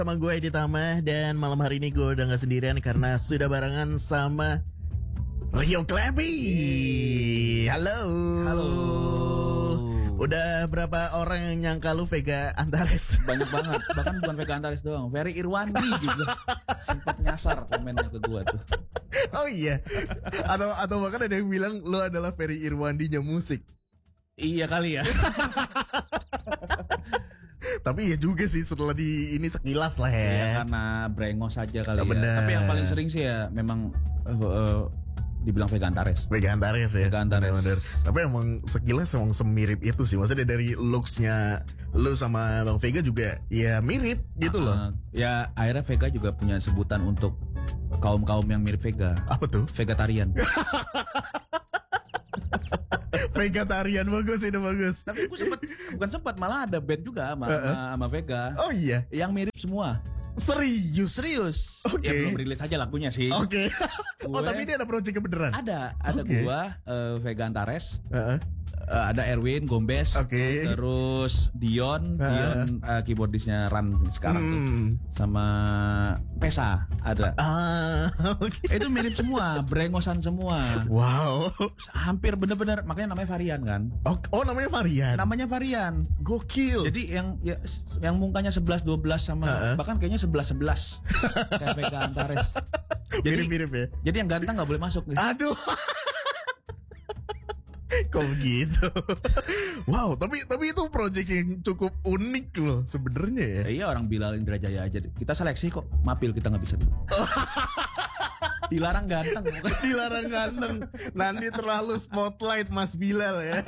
Sama gue Edi Tama. Dan malam hari ini gue udah gak sendirian karena sudah barengan sama Rio Klepi. Halo. Halo. Udah berapa orang yang nyangka lu Vega Antares? Banyak banget. Bahkan bukan Vega Antares doang, Ferry Irwandi juga sempat nyasar komennya ke gua tuh. Oh iya. Atau bahkan ada yang bilang lu adalah Ferry Irwandinya musik. Iya kali ya. Tapi ya juga sih setelah di ini sekilas lah ya. Ya karena brengos aja kali ya. Bener. Tapi yang paling sering sih ya memang dibilang Vega Antares. Vega Antares ya. Vega Antares. Bener. Tapi emang sekilas emang semirip itu sih. Maksudnya dari looks-nya lu sama Bang Vega juga ya mirip gitu loh. Ya akhirnya Vega juga punya sebutan untuk kaum-kaum yang mirip Vega. Apa tuh? Vegetarian. Vegetarian, bagus itu bagus. Tapi gue bukan sempat malah ada band juga sama Vega. Oh iya. Yang mirip semua. Serius. Oke. Ya belum rilis aja lagunya sih. Oke. Oh Gue- tapi ini ada project beneran. Ada Oke. gua Vega Antares, Heeh. ada Erwin Gombes, Oke. terus Dion keyboardisnya Ran sekarang tuh, sama Pesa ada. Oke. Itu mirip semua, brengosan semua. Wow. Hampir bener-bener, makanya namanya varian kan. Oh namanya varian. Namanya varian. Gokil. Jadi yang mukanya 11 12 sama bahkan kayaknya 11 11 kayak Vega Antares. Jadi mirip-mirip ya. jadi yang ganteng nggak boleh masuk nih. Aduh. Kok begitu? Wow, tapi itu project yang cukup unik loh sebenarnya ya. Iya orang Bilal Indrajaya aja. Kita seleksi kok, mapil kita nggak bisa. Dilarang ganteng. Dilarang ganteng. Nanti terlalu spotlight Mas Bilal ya.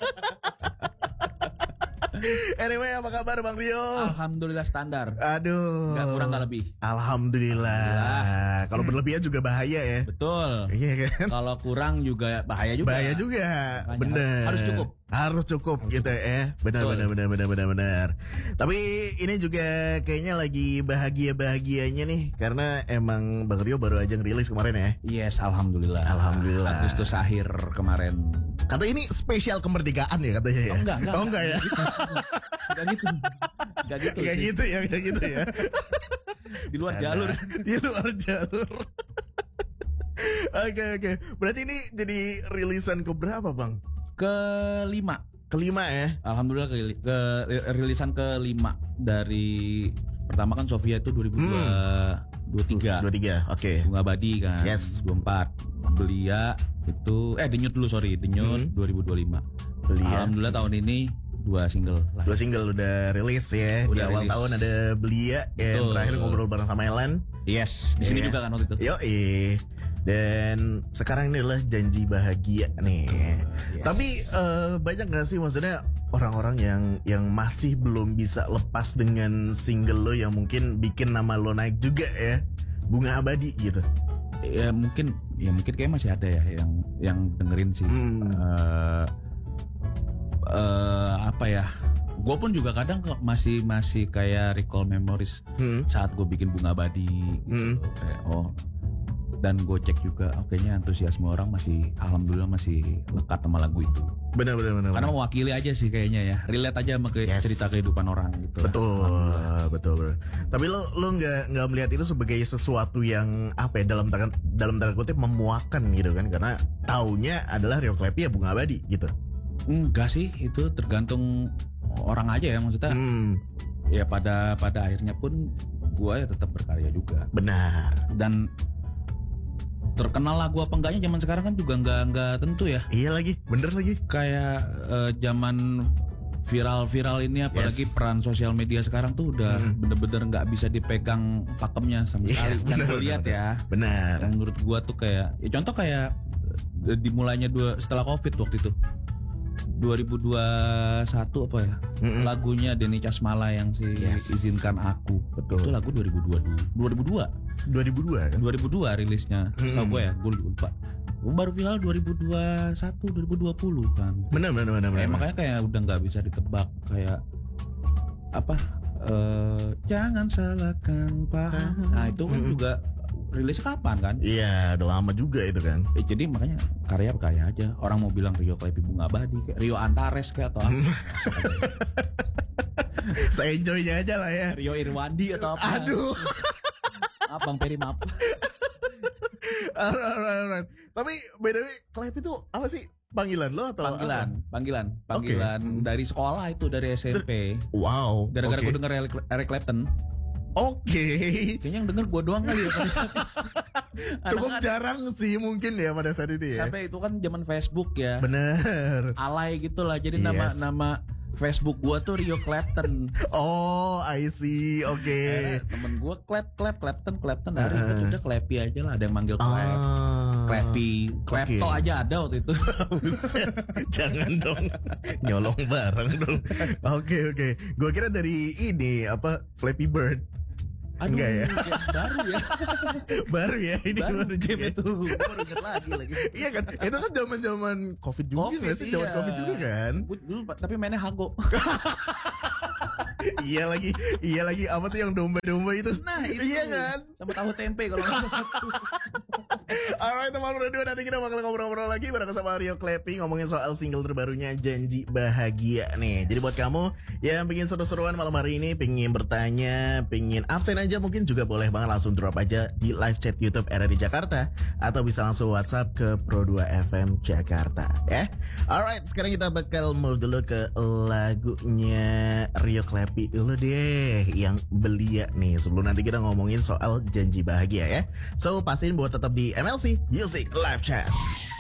Anyway, apa kabar Bang Rio? Alhamdulillah standar. Aduh. Nggak kurang nggak lebih. Alhamdulillah. Kalau berlebihan juga bahaya ya. Betul. Iya kan? Kalau kurang juga bahaya juga. Bahaya juga. Makanya Bener. harus cukup. Harus cukup gitu ya. Benar. Tapi ini juga kayaknya lagi bahagia-bahagianya nih karena emang Bang Rio baru aja ngerilis kemarin ya. Yes, alhamdulillah. Alhamdulillah. Agustus akhir kemarin. Kata ini spesial kemerdekaan ya katanya ya. Oh, enggak. Oh enggak ya. Enggak gitu. Enggak gitu. Kayak sih. gitu ya, kayak gitu ya. Di luar jalur. Di luar jalur. Oke. Berarti ini jadi rilisan keberapa, Bang? Kelima ya. Alhamdulillah rilisan kelima dari pertama kan Sofia itu 2023. 23. Oke. Bunga Abadi kan. Yes. 24. Belia itu Denyut dulu sorry. Denyut 2025. Belia. Alhamdulillah tahun ini 2 single lah. 2 single udah rilis ya. Di Udah awal rilis. tahun ada Belia yang Betul. terakhir ngobrol bareng sama Elan. Yes, di sini Iya. juga kan waktu itu. Yoi. Dan sekarang ini adalah Janji Bahagia nih. Yes. Tapi banyak gak sih maksudnya orang-orang yang masih belum bisa lepas dengan single lo yang mungkin bikin nama lo naik juga ya, Bunga Abadi gitu. Ya mungkin kayak masih ada ya yang dengerin sih. Apa ya? Gue pun juga kadang masih kayak recall memories saat gue bikin Bunga Abadi gitu. Kayak dan gue cek juga kayaknya antusiasme orang masih alhamdulillah masih lekat sama lagu itu. Benar. Karena mewakili aja sih kayaknya ya. Relate aja sama Yes. cerita kehidupan orang gitu. Betul. Tapi lo nggak melihat itu sebagai sesuatu yang apa ya, dalam tanda kutip memuakan gitu kan, karena taunya adalah Rio Klepi ya Bunga Abadi gitu. Enggak sih, itu tergantung orang aja ya maksudnya. Ya pada akhirnya pun gue ya tetap berkarya juga. Benar. Dan terkenal lagu apa enggaknya zaman sekarang kan juga enggak tentu ya. Iya lagi, bener lagi. Kayak zaman viral ini apalagi Yes. peran sosial media sekarang tuh udah bener-bener nggak bisa dipegang pakemnya sama Iya, sekali. Yang gue lihat ya. Benar. Yang menurut gua tuh kayak contoh kayak dimulainya setelah Covid waktu itu 2021 apa ya, lagunya Denny Casmala yang Yes. Izinkan Aku. Betul. Itu lagu 2002 2002 kan? 2002 rilisnya. Tahu gue ya, gue lupa. Baru viral 2021 2020 kan. Benar. Makanya kayak udah nggak bisa ditebak kayak apa? Jangan salahkan paham. Nah itu kan juga rilis kapan kan? Iya, udah lama juga itu kan. Jadi makanya karya aja. Orang mau bilang Rio Klepi Bunga Abadi, kayak Rio Antares kayak atau apa. Se-enjoy-nya aja lah ya. Rio Irwandi atau apa? Aduh. Bang Peri maaf. Alright. Tapi by the way, Clap itu apa sih? Panggilan lo atau Panggilan Okay. dari sekolah itu, dari SMP. Wow. Gara-gara okay. gue denger Eric Clapton. Oke. Kayaknya yang denger gue doang kali ya pada saat itu. Cukup Anak-anak- jarang sih mungkin ya pada saat itu ya. Sampai itu kan zaman Facebook ya. Bener. Alay gitu lah. Jadi Yes. nama Facebook gua tuh Rio Clapton. Oh, I see. Oke. Akhirnya temen gua Clapton. Hari itu udah Clappy aja lah. Ada yang manggil Clap. Ah. Clappy. Clapto Oke. aja ada waktu itu. Buset. Jangan dong. Nyolong barang dong. Oke. Gua kira dari ini apa Flappy Bird. Aduh, Enggak ya? game baru ya. Baru ya ini Baru baru game juga. itu. Gua baru inget lagi. Iya kan? Itu kan zaman-zaman Covid juga Covid, nggak sih? Zaman iya. Covid juga kan? Gua dulu tapi mainnya Hago. Iya lagi apa tuh yang domba-domba itu? Nah itu. Iya kan? Sama tahu tempe kalau nggak salah. Alright teman radio, nanti kita bakal ngobrol-ngobrol lagi bareng sama Rio Clappy ngomongin soal single terbarunya Janji Bahagia nih. Jadi buat kamu yang pengen seru-seruan malam hari ini, pengen bertanya, pengen absen aja mungkin juga boleh banget langsung drop aja di live chat YouTube RRI Jakarta atau bisa langsung WhatsApp ke Pro2 FM Jakarta ya. Alright, sekarang kita bakal move dulu ke lagunya Rio Clappy dulu deh yang belia nih sebelum nanti kita ngomongin soal Janji Bahagia ya. So pastiin buat tetap di MLC Music Live Chat.